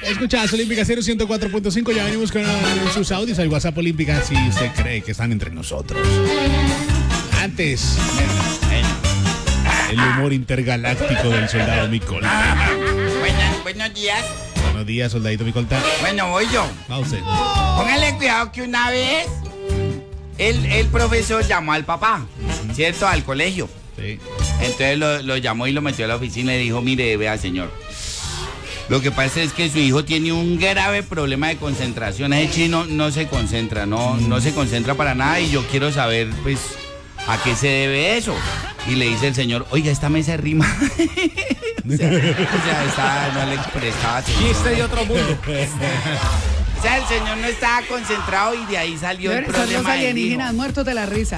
Escuchas Olímpica 104.5. Ya venimos con sus audios al WhatsApp Olímpica si usted cree que están entre nosotros. Antes, el humor intergaláctico del soldado Micolta. Buenos días. Buenos días, soldadito Micolta. Bueno, voy yo. Va usted. Póngale cuidado que una vez el profesor llamó al papá, ¿cierto? Al colegio. Sí. Entonces lo llamó y lo metió a la oficina y dijo, mire, vea, señor, lo que pasa es que su hijo tiene un grave problema de concentración. Ese chino no se concentra, no se concentra para nada y yo quiero saber, pues, ¿a qué se debe eso? Y le dice el señor, oiga, esta mesa rima. o sea, no le prestaba atención. Chiste de otro mundo. O sea, el señor no estaba concentrado y de ahí salió el problema. Son los alienígenas muertos de la risa.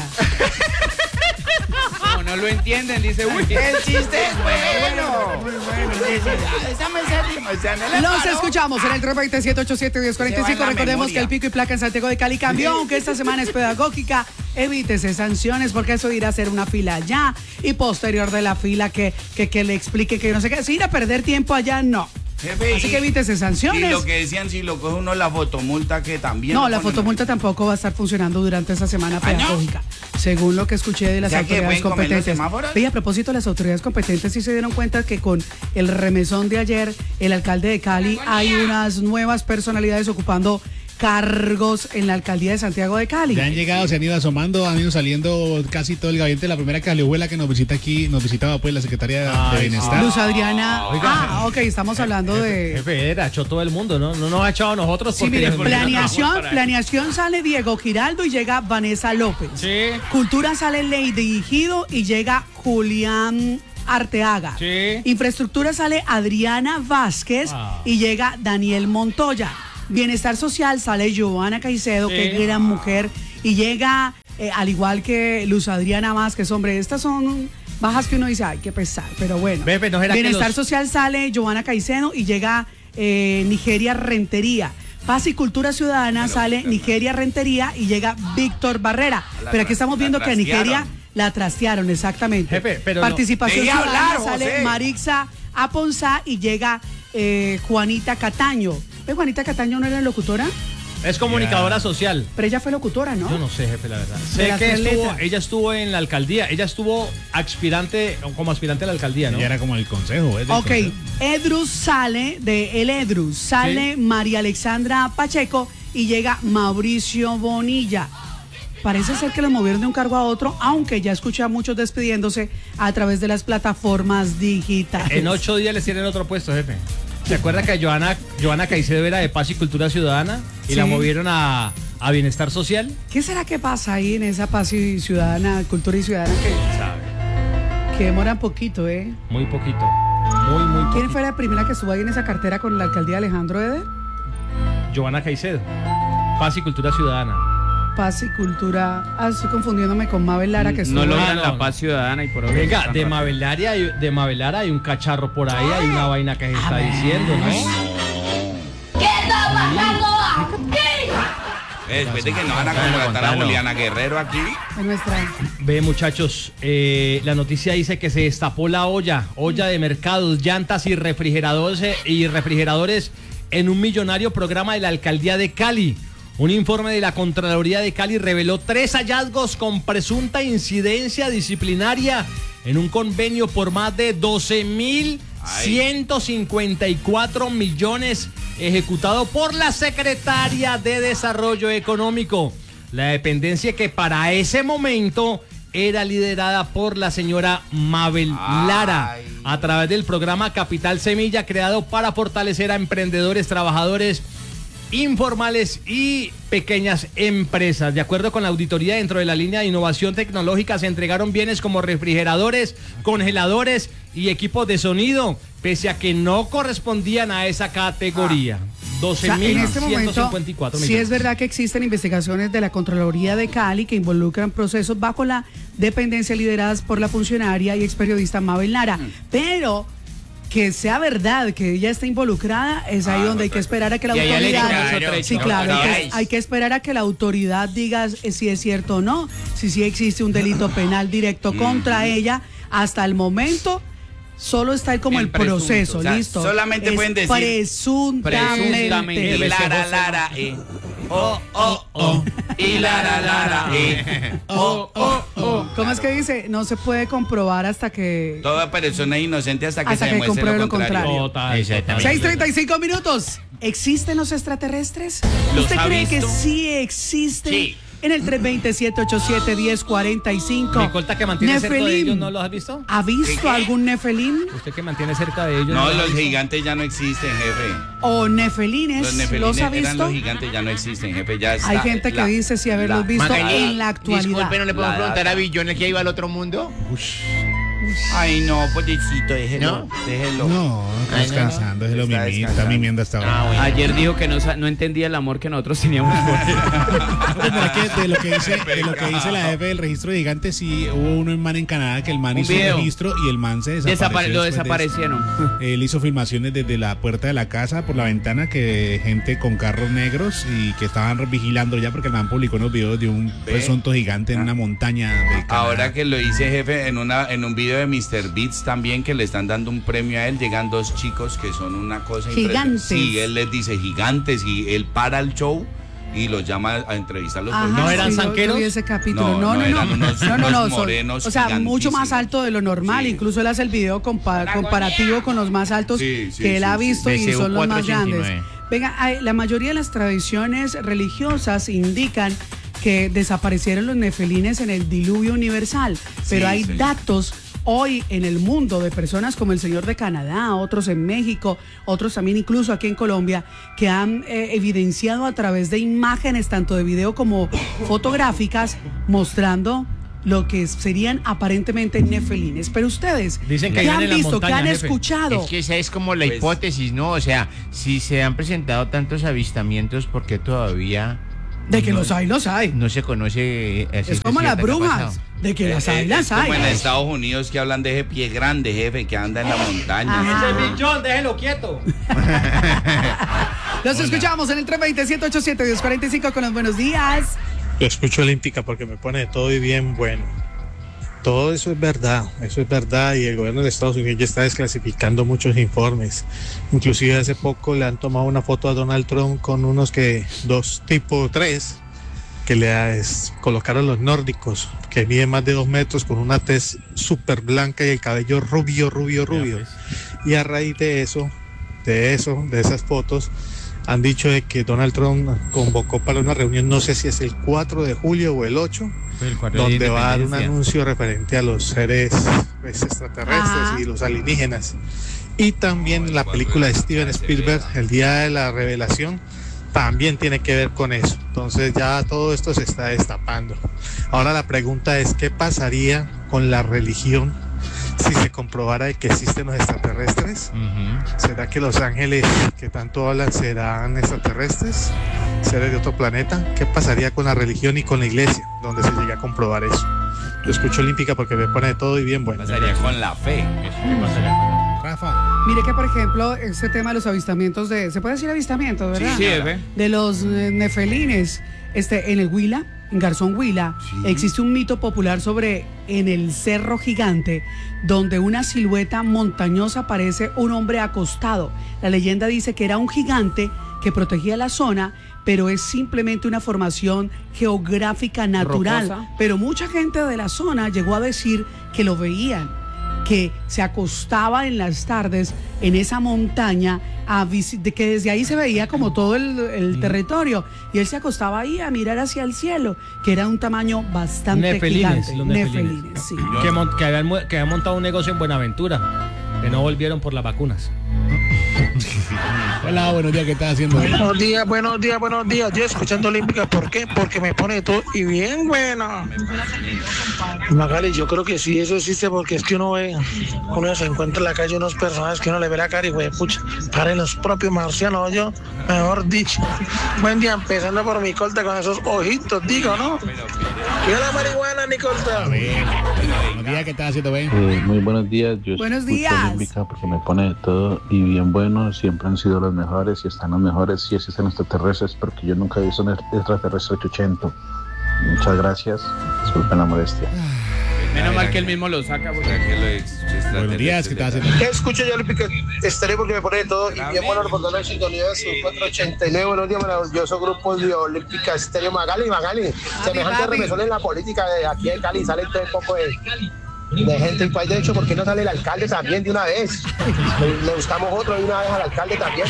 Como no lo entienden, dice, uy. El chiste es bueno. Muy bueno. Esa mesa rima, o sea, no le Los paró. escuchamos en el 320-787-1045. Recordemos que el pico y placa en Santiago de Cali cambió, aunque esta semana es pedagógica. Evítese sanciones porque eso irá a hacer una fila allá y posterior de la fila que le explique que no sé qué. Si ir a perder tiempo allá, no. Jefe, así que evítese sanciones. Y lo que decían, si lo coge uno la fotomulta que también. No, la fotomulta tampoco va a estar funcionando durante esta semana pedagógica, según lo que escuché de las autoridades competentes. Y a propósito, las autoridades competentes sí se dieron cuenta que con el remesón de ayer, el alcalde de Cali, hay unas nuevas personalidades ocupando cargos en la alcaldía de Santiago de Cali. Ya han llegado, se han ido asomando, han ido saliendo casi todo el gabinete. La primera calihuela que nos visita aquí, nos visitaba pues la secretaria de Bienestar. Luz Adriana. Ok, estamos hablando de... Jefe, echó todo el mundo, ¿no? No nos ha echado a nosotros. Sí, mire, planeación sale Diego Giraldo y llega Vanessa López. Sí. Cultura sale Lady Gido y llega Julián Arteaga. Sí. Infraestructura sale Adriana Vázquez y llega Daniel Montoya. Bienestar social sale Giovanna Caicedo, que es gran mujer, y llega, al igual que Luz Adriana Vázquez. Hombre, estas son bajas que uno dice, ay, qué pesar, pero bueno. Bienestar social sale Giovanna Caicedo y llega Nigeria Rentería. Paz y Cultura Ciudadana sale Nigeria Rentería y llega Víctor Barrera. Pero aquí estamos viendo que a Nigeria la trastearon, exactamente. Jefe, pero Participación Ciudadana sale Marixa Aponzá y llega Juanita Cataño. ¿Juanita Cataño no era locutora? Es comunicadora social. Pero ella fue locutora, ¿no? Yo no sé, jefe, la verdad. Sé que ella estuvo en la alcaldía. Ella estuvo como aspirante a la alcaldía, ¿no? Ella era como el consejo. Ok, Edrus sale, sale ¿sí? María Alexandra Pacheco y llega Mauricio Bonilla. Parece ser que lo movieron de un cargo a otro, aunque ya escuché a muchos despidiéndose a través de las plataformas digitales. En 8 días les tienen otro puesto, jefe. ¿Se acuerda que Giovanna Caicedo era de Paz y Cultura Ciudadana y la movieron a Bienestar Social? ¿Qué será que pasa ahí en esa Paz y Ciudadana, Cultura y Ciudadana que demoran poquito, Muy poquito. Muy poquito. ¿Quién fue la primera que estuvo ahí en esa cartera con la alcaldía Alejandro Eder? Giovanna Caicedo. Paz y Cultura Ciudadana. Paz y Cultura. Estoy confundiéndome con Mabel Lara que estuvo. No logran la paz ciudadana y por hoy. Venga, de Mabel Lara hay un cacharro por ahí, hay una vaina que se está diciendo, ¿no? ¿Qué está pasando aquí? Después de que no van a contratar a Juliana Guerrero aquí. Ve, muchachos, la noticia dice que se destapó la olla de mercados, llantas y refrigeradores en un millonario programa de la alcaldía de Cali. Un informe de la Contraloría de Cali reveló 3 hallazgos con presunta incidencia disciplinaria en un convenio por más de 12.154 millones ejecutado por la Secretaría de Desarrollo Económico, la dependencia que para ese momento era liderada por la señora Mabel Lara, a través del programa Capital Semilla, creado para fortalecer a emprendedores, trabajadores informales y pequeñas empresas. De acuerdo con la auditoría, dentro de la línea de innovación tecnológica se entregaron bienes como refrigeradores, congeladores y equipos de sonido, pese a que no correspondían a esa categoría. 12.154 millones. Sí es verdad que existen investigaciones de la Contraloría de Cali que involucran procesos bajo la dependencia lideradas por la funcionaria y experiodista Mabel Lara, pero que sea verdad que ella está involucrada, es ahí donde hay que esperar a que la autoridad... Sí, claro, hay que esperar a que la autoridad diga si es cierto o no, si sí existe un delito penal directo contra ella. Hasta el momento, Solo está ahí como el presunto, proceso, o sea, listo. solamente Es pueden decir presuntamente. Y Lara, y Lara, ¿Cómo es que dice? No se puede comprobar hasta que... Toda persona es inocente hasta que se demuestre compruebe lo contrario. Total. Exactamente. 6:35 minutos. ¿Existen los extraterrestres? ¿Los ¿Usted ha cree que visto? sí existen? Sí. En el 320-787-1045. Nicolta, que mantiene cerca de Nefelim. ellos, ¿no los has visto? ¿Ha visto algún Nefelín Usted que mantiene cerca de ellos. No, los ha los visto? gigantes ya no existen, jefe. o nefelines? Los ¿Los nefelines ha eran visto? los gigantes, ya no existen, jefe. Ya está, Hay gente que dice sí haberlos visto Magali, en la actualidad. Disculpe, ¿no le podemos La preguntar data. a Billón el que iba al otro mundo? Ay, no, pobrecito, déjelo. ¿No? Déjelo. No, está Ay, no, descansando, es lo Está mimita, está descansando. mimiendo hasta ahora. bueno. Ayer dijo que no entendía el amor que nosotros teníamos por él. ¿Verdad que de lo que dice la jefe del registro de gigantes, sí hubo uno en man en Canadá que el man Un hizo video. un registro y el man se desapareció. Lo después de eso. desaparecieron. Él hizo filmaciones desde la puerta de la casa, por la ventana, que gente con carros negros y que estaban vigilando ya porque el man publicó unos videos de un presunto gigante en una montaña de Canadá. Ahora que lo hice, jefe, en un video de Mr. Beats también, que le están dando un premio a él, llegan dos chicos que son una cosa Gigantes. Sí, él les dice gigantes y él para el show y los llama a entrevistarlos. Ajá, ¿No eran sí, yo zanqueros? vi ese capítulo. No, No, eran unos son- morenos o sea, mucho más gigantísimos. alto de lo normal. Sí. Incluso él hace el video comparativo con los más altos Sí, sí, que él sí, ha sí. visto y BCU son los más 489. grandes. Venga, la mayoría de las tradiciones religiosas indican que desaparecieron los nefelines en el diluvio universal, pero Sí, hay sí. datos hoy en el mundo de personas como el señor de Canadá, otros en México, otros también incluso aquí en Colombia, que han evidenciado a través de imágenes, tanto de video como fotográficas, mostrando lo que serían aparentemente nefelines. Pero ustedes, Dicen que ¿qué viven han en la visto? ¿Qué montaña, han jefe. escuchado? Es que esa es como la Pues- hipótesis, ¿no? O sea, si se han presentado tantos avistamientos, ¿por qué todavía De que los hay, los hay. no se conoce? Es como las brujas, de que las hay, las Es como en hay. Estados Unidos, que hablan de ese pie grande, jefe, que anda en la montaña. Ajá. Ese Billón, déjelo quieto. Los escuchamos en el 320-787-1045 con los buenos días. Yo escucho Olímpica porque me pone de todo y bien bueno. Todo eso es verdad y el gobierno de Estados Unidos ya está desclasificando muchos informes. Inclusive hace poco le han tomado una foto a Donald Trump con unos tipo 3, que colocaron los nórdicos, que miden más de 2 metros, con una tez súper blanca y el cabello rubio. Y a raíz de esas fotos, han dicho de que Donald Trump convocó para una reunión, no sé si es el 4 de julio o el 8, donde va a dar un anuncio referente a los seres extraterrestres Ajá. y los alienígenas. Y también la película de Steven Spielberg, El Día de la Revelación, también tiene que ver con eso. Entonces ya todo esto se está destapando. Ahora la pregunta es, ¿qué pasaría con la religión si se comprobara de que existen los extraterrestres? ¿Será que los ángeles que tanto hablan serán extraterrestres? ¿Seres de otro planeta? ¿Qué pasaría con la religión y con la iglesia, donde se llega a comprobar eso? Yo escucho Olímpica porque me pone de todo y bien bueno. Pasaría con la fe. Rafa, Mire que, por ejemplo, este tema de los avistamientos se puede decir avistamientos, ¿verdad? Sí, jefe. De los nefelines, en el Huila, en Garzón Huila, existe un mito popular sobre en el Cerro Gigante, donde una silueta montañosa parece un hombre acostado. La leyenda dice que era un gigante que protegía la zona, pero es simplemente una formación geográfica natural. Rocosa. Pero mucha gente de la zona llegó a decir que lo veían, que se acostaba en las tardes en esa montaña, de que desde ahí se veía como todo el territorio, y él se acostaba ahí a mirar hacia el cielo, que era un tamaño bastante Nefelines, gigante. los nefelines. Sí. Que habían montado un negocio en Buenaventura, que no volvieron por las vacunas. hola, buenos días, ¿qué estás haciendo? Buenos días. Yo escuchando Olímpica, ¿por qué? Porque me pone todo y bien bueno. Magali, yo creo que sí, eso existe, porque es que uno se encuentra en la calle unos personajes que uno le ve la cara y güey, pucha, paren los propios marcianos, yo, mejor dicho. Buen día, empezando por mi colta con esos ojitos, digo, ¿no? ¿Qué la marihuana, Nicolta? Buenos días, ¿qué estás haciendo, Ben? Muy buenos días. Yo Buenos escucho días. Olímpica porque me pone de todo y bien bueno. Siempre han sido los mejores y están los mejores y existen extraterrestres, porque yo nunca he visto un extraterrestre chuchento. Muchas gracias. Disculpen la molestia. Menos mal que él mismo lo saca. Buenos días, ¿qué te hace? ¿Qué escucho yo, Olímpica? Estaré porque me pone de todo. Y bien bueno por la sintonía de su 489. Buenos días, maravilloso grupo de Olímpica Estéreo. Magali. Semejante remesón en la política de aquí de Cali. Sale todo un poco de gente del país. De hecho, ¿por qué no sale el alcalde también de una vez? Le buscamos otro de una vez al alcalde también.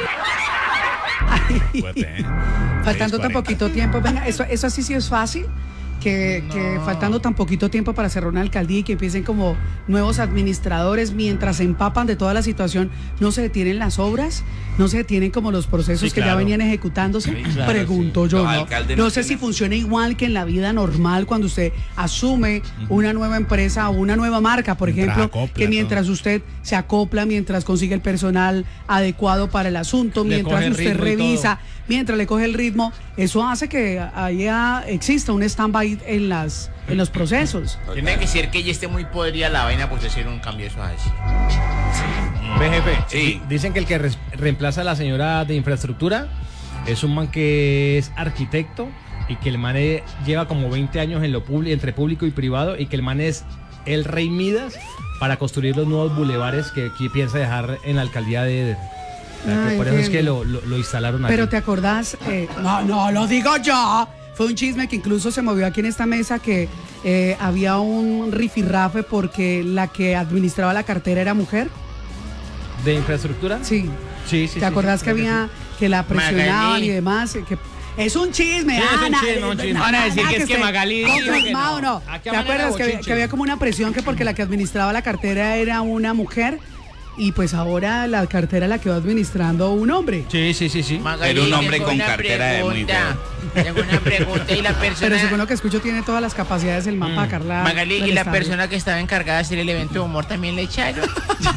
Faltando tan poquito tiempo, venga, eso así sí es fácil. Que faltando tan poquito tiempo para cerrar una alcaldía y que empiecen como nuevos administradores mientras se empapan de toda la situación, no se detienen las obras, no se detienen como los procesos que ya venían ejecutándose. Pregunto yo, no sé si funciona igual que en la vida normal cuando usted asume una nueva empresa o una nueva marca, por ejemplo, que mientras usted se acopla, mientras consigue el personal adecuado para el asunto, mientras usted revisa, mientras le coge el ritmo, eso hace que exista un stand-by en los procesos. Tiene que ser que ya esté muy podrida la vaina, pues hacer un cambio eso así. jefe, sí. Dicen que el que reemplaza a la señora de infraestructura es un man que es arquitecto y que el man lleva como 20 años en entre público y privado y que el man es el rey Midas para construir los nuevos bulevares que piensa dejar en la alcaldía de Eder. Por eso es que lo instalaron aquí. Pero ¿te acordás? No lo digo yo. Fue un chisme que incluso se movió aquí en esta mesa que había un rifirrafe porque la que administraba la cartera era mujer. ¿De infraestructura? Sí. Sí. ¿Te acordás que había que la presionaban Magali. y demás? Es un chisme, Ana. Van a decir que es que Magali dijo que no. ¿Te acuerdas que había como una presión que porque la que administraba la cartera era una mujer? Y pues ahora la cartera la quedó administrando un hombre. Sí. Magali, Era un hombre tengo con una cartera de muy pregunta. Tengo una pregunta y la persona... Pero según lo que escucho tiene todas las capacidades el mapa, Carla. Magali, ¿y la persona que estaba encargada de hacer el evento de humor también le echaron?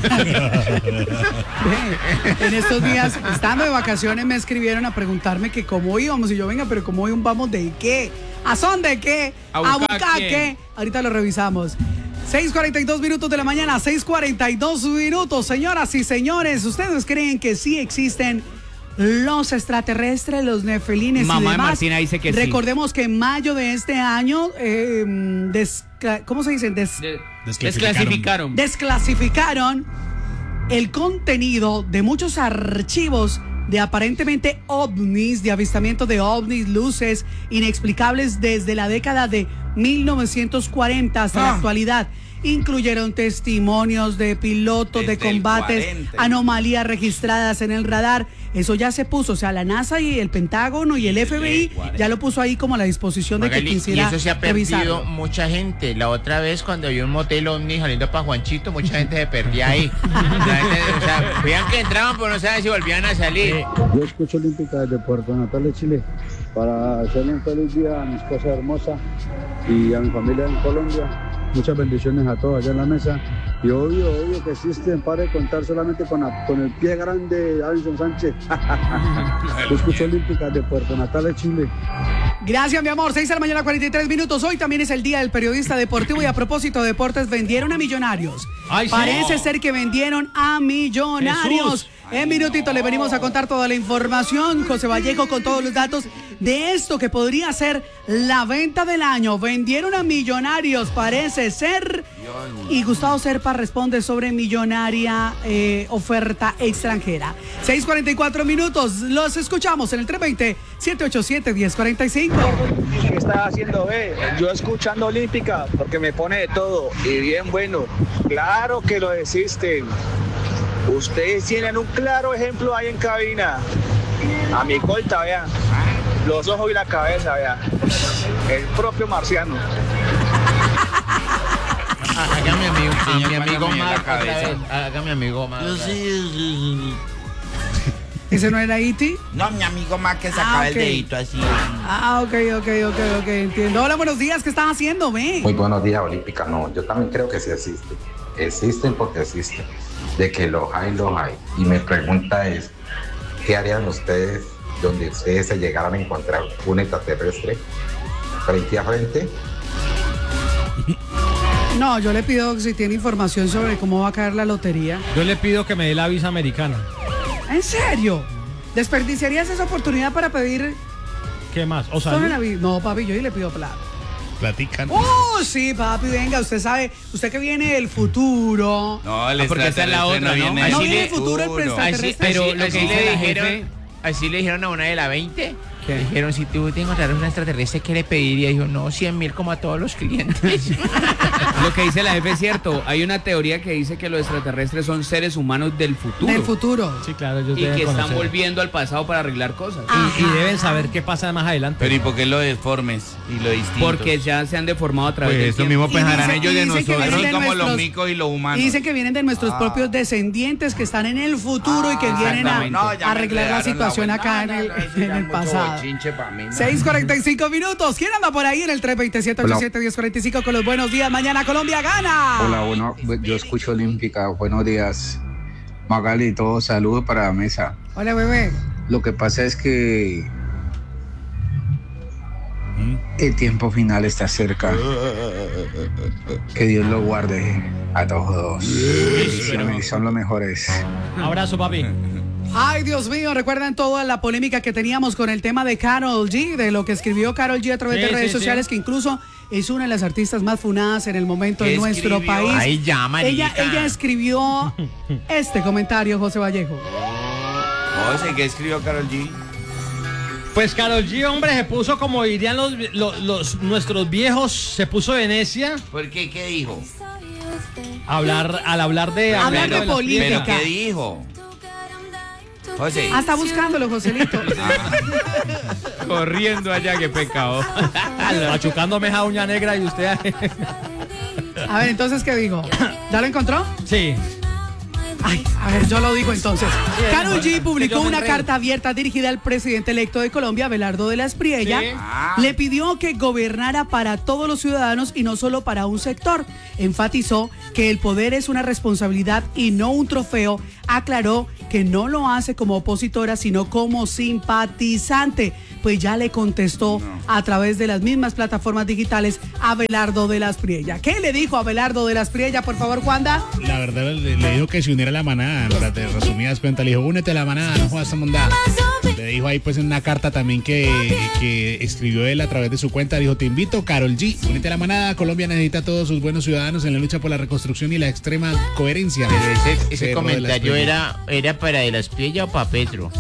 En estos días, estando de vacaciones, me escribieron a preguntarme que cómo íbamos. Y yo, venga, pero cómo vamos de qué, a son de qué, a buscar qué. Ahorita lo revisamos. 6:42 minutos de la mañana, 6:42 minutos. Señoras y señores, ¿ustedes creen que sí existen los extraterrestres, los nefelines Mamá y demás? de Martina dice que sí. Recordemos que en mayo de este año, ¿cómo se dice? Desclasificaron el contenido de muchos archivos de aparentemente ovnis, de avistamiento de ovnis, luces inexplicables desde la década de 1940 hasta la actualidad. Incluyeron testimonios de pilotos de combates, anomalías registradas en el radar. Eso ya se puso, o sea, la NASA y el Pentágono y el FBI ya lo puso ahí como a la disposición de que quisiera y eso se ha revisarlo. perdido mucha gente. La otra vez cuando había un motel ovni saliendo para Juanchito, mucha gente se perdía ahí. Veían que entraban, pero no saben si volvían a salir. Yo escucho Olímpica desde Puerto Natal de Chile para hacerle un feliz día a mi esposa hermosa y a mi familia en Colombia. Muchas bendiciones a todos allá en la mesa. Y obvio que existen, para de contar solamente con el pie grande de Alison Sánchez. Yo escucho Olímpica de Puerto Natal de Chile. Gracias, mi amor. 6 de la mañana, 43 minutos. Hoy también es el día del periodista deportivo y a propósito de deportes, vendieron a Millonarios. Ay, sí. Parece ser que vendieron a Millonarios. Jesús. En minutito le venimos a contar toda la información. José Vallejo con todos los datos de esto que podría ser la venta del año. Vendieron a Millonarios, parece ser. Y Gustavo Serpa responde sobre millonaria oferta extranjera. 6:44 minutos. Los escuchamos en el 320-787-1045. ¿Qué está haciendo, Yo escuchando Olímpica porque me pone de todo y bien bueno. Claro que lo existen. Ustedes tienen un claro ejemplo ahí en cabina. A mi colta, vean. Los ojos y la cabeza, vean. El propio marciano. Haga mi amigo más. Haga mi amigo más. ¿Ese no era Iti? No, mi amigo más que sacaba el dedito así. Ok, entiendo. Hola, buenos días, ¿qué están haciendo, Muy buenos días, Olímpica. No, yo también creo que sí existen. Existen porque existen. De que los hay. Y mi pregunta es, ¿qué harían ustedes donde ustedes se llegaran a encontrar un extraterrestre frente a frente? No, yo le pido si tiene información sobre cómo va a caer la lotería. Yo le pido que me dé la visa americana. ¿En serio? ¿Desperdiciarías esa oportunidad para pedir? ¿Qué más? No, papi, yo le pido plata. platican. Sí, papi, venga, usted sabe, usted que viene del futuro. No, el porque esa es la otra, no viene No del viene el futuro, el futuro. extraterrestre. Pero lo que dice la dijeron, jefe... así le dijeron a una de la 20. Le dijeron, si tú te encontraras un extraterrestre, ¿qué le pediría? Dijo, no, 100.000 como a todos los clientes. Lo que dice la jefe es cierto. Hay una teoría que dice que los extraterrestres son seres humanos del futuro. Del futuro. Sí, claro, ellos Y deben que están conocer. volviendo al pasado para arreglar cosas. Y deben saber qué pasa más adelante. Pero ¿y por qué lo deformes y lo distintos? Porque ya se han deformado a través Pues del eso tiempo. mismo pensarán Y ellos de dicen que nosotros. vienen Así de como los nuestros- micos y los humanos. Y dicen que vienen de nuestros propios descendientes que están en el futuro y que vienen a exactamente. No, ya me arreglar la enredaron la situación vuelta. acá No, en no, eso en ya el mucho pasado. bochinche pa' mí, no. 6:45 minutos. ¿Quién anda por ahí en el 327-87-1045 con los buenos días? Mañana Colombia gana. Hola, bueno, yo escucho Olímpica. Buenos días, Magali, todo saludos para la mesa. Hola, bebé. Lo que pasa es que el tiempo final está cerca. Que Dios lo guarde a todos. Bendiciones, son los mejores. Abrazo, papi. Ay, Dios mío, recuerdan toda la polémica que teníamos con el tema de Karol G, de lo que escribió Karol G a través Sí, de redes sí, sociales, sí. que incluso es una de las artistas más funadas en el momento ¿Qué en nuestro escribió? país. Ay, ya, marica. ella escribió este comentario, José Vallejo. José, ¿qué escribió Karol G? Pues Karol G, hombre, se puso, como dirían nuestros viejos, se puso de necia. ¿Por qué? ¿Qué dijo? Al hablar de Hablar de las política. ¿Pero piedras. qué dijo? José. Ah, está buscándolo, Joselito. Corriendo allá, qué pecado. Machucándome esa uña negra y usted... A ver, entonces, ¿qué dijo? ¿Ya lo encontró? Sí. Ay, a ver, yo lo digo entonces. Karol G yo publicó me una enredo. carta abierta dirigida al presidente electo de Colombia, Abelardo de la Espriella. Sí. Le pidió que gobernara para todos los ciudadanos y no solo para un sector. Enfatizó que el poder es una responsabilidad y no un trofeo. Aclaró que no lo hace como opositora, sino como simpatizante. Pues ya le contestó a través de las mismas plataformas digitales a Abelardo de la Espriella. ¿Qué le dijo Abelardo de la Espriella, por favor, Juanda? La verdad le dijo que se uniera a la manada, de resumidas cuentas. Le dijo, únete a la manada, no jodas esta mondada. Le dijo ahí pues en una carta también que escribió él a través de su cuenta. Dijo, te invito, Karol G, únete a la manada. Colombia necesita a todos sus buenos ciudadanos en la lucha por la reconstrucción y la extrema coherencia. Pero ese Pedro de la comentario Espriella. era para De la Espriella o para Petro.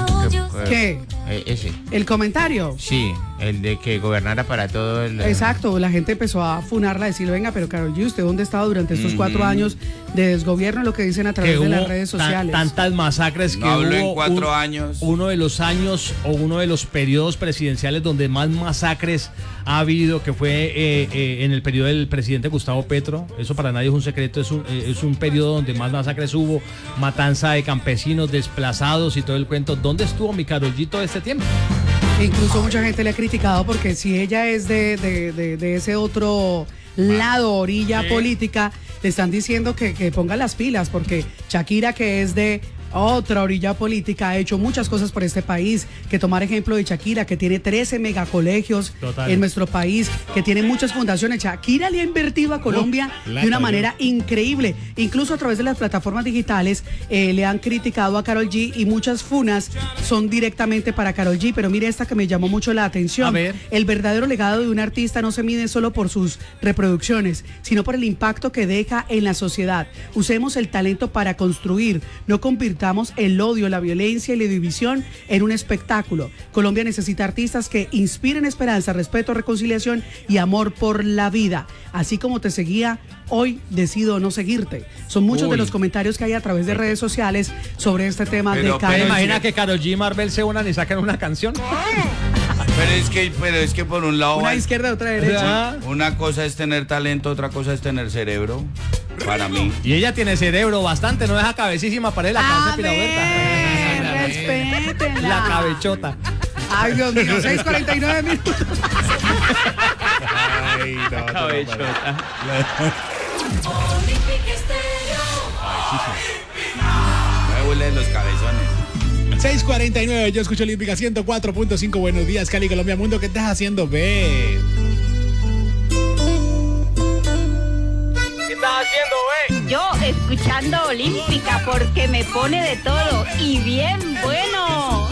¿Qué? Ese. El comentario. Sí, el de que gobernara para todo el... Exacto, la gente empezó a funarla, a decir, venga, pero Karol G, ¿usted dónde estaba durante estos 4 años de desgobierno? Lo que dicen a través Que de las hubo redes sociales. tantas masacres que No habló en hubo 4 años. Uno de los años o uno de los periodos presidenciales donde más masacres ha habido, que fue en el periodo del presidente Gustavo Petro. Eso para nadie es un secreto, es un periodo donde más masacres hubo, matanza de campesinos, desplazados y todo el cuento. ¿Dónde estuvo mi Karol G todo este tiempo? Incluso mucha gente le ha criticado porque si ella es de ese otro lado, orilla política, le están diciendo que ponga las pilas, porque Shakira, que es de otra orilla política, ha hecho muchas cosas por este país. Que tomar ejemplo de Shakira, que tiene 13 megacolegios en nuestro país, que tiene muchas fundaciones. Shakira le ha invertido a Colombia de una manera increíble. Incluso a través de las plataformas digitales le han criticado a Karol G y muchas funas son directamente para Karol G. Pero mire esta que me llamó mucho la atención. A ver. El verdadero legado de un artista no se mide solo por sus reproducciones, sino por el impacto que deja en la sociedad. Usemos el talento para construir, no convirtamos el odio, la violencia y la división en un espectáculo. Colombia necesita artistas que inspiren esperanza, respeto, reconciliación y amor por la vida. Así como te seguía, hoy decido no seguirte. Son muchos de los comentarios que hay a través de redes sociales sobre este tema de Karol G. Imagina que Karol G y Marvel se unan y sacan una canción. Pero es que por un lado... Una izquierda y otra derecha. Una cosa es tener talento, otra cosa es tener cerebro. Para mí. Y ella tiene cerebro bastante, no deja cabecísima para él la cabeza pirahuerta. Respétenla. La cabechota. Ay, Dios mío, 6:49 minutos. Ay, no, Cabechota. Me huelen los cabezones. 6:49, yo escucho Olímpica 104.5. Buenos días, Cali, Colombia, Mundo. ¿Qué estás haciendo, ve? ¿Qué estás haciendo, güey? Yo escuchando Olímpica porque me pone de todo y bien bueno.